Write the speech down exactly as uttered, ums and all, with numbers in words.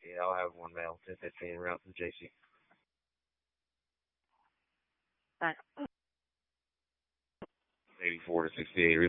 Yeah, I'll have one male, ten fifteen, route to J C. Bye. eighty-four to sixty-eight.